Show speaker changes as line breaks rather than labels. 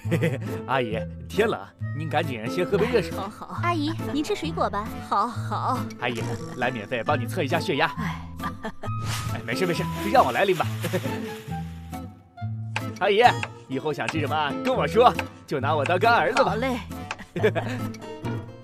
阿姨，天冷，您赶紧先喝杯热水。
好好，
阿姨，您吃水果吧。
好好。
阿姨，来免费帮你测一下血压。
哎，
哎，没事没事，让我来拎吧。阿姨，以后想吃什么跟我说，就拿我当干儿子吧。
好嘞。